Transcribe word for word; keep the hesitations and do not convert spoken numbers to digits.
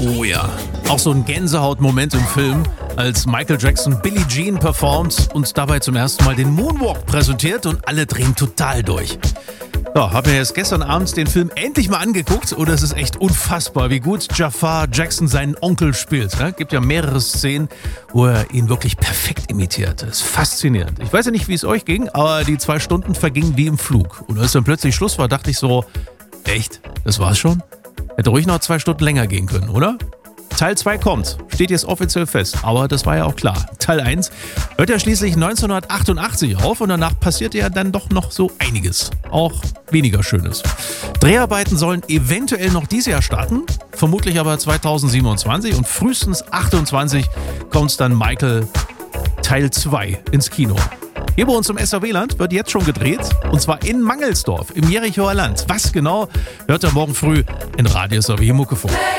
Oh ja, auch so ein Gänsehautmoment im Film, als Michael Jackson Billie Jean performt und dabei zum ersten Mal den Moonwalk präsentiert und alle drehen total durch. Ja, hab mir erst gestern Abend den Film endlich mal angeguckt und es ist echt unfassbar, wie gut Jafar Jackson seinen Onkel spielt. Ne? Gibt ja mehrere Szenen, wo er ihn wirklich perfekt imitiert. Das ist faszinierend. Ich weiß ja nicht, wie es euch ging, aber die zwei Stunden vergingen wie im Flug. Und als dann plötzlich Schluss war, dachte ich so, echt? Das war's schon? Hätte ruhig noch zwei Stunden länger gehen können, oder? Teil zwei kommt, steht jetzt offiziell fest, aber das war ja auch klar. Teil eins hört ja schließlich neunzehnhundertachtundachtzig auf und danach passierte ja dann doch noch so einiges, auch weniger Schönes. Dreharbeiten sollen eventuell noch dieses Jahr starten, vermutlich aber zweitausendsiebenundzwanzig und frühestens achtundzwanzig kommt dann Michael Teil zwei ins Kino. Hier bei uns im S R W-Land wird jetzt schon gedreht, und zwar in Mangelsdorf im Jerichoer Land. Was genau, hört ihr morgen früh in Radio S R W Muckefunk.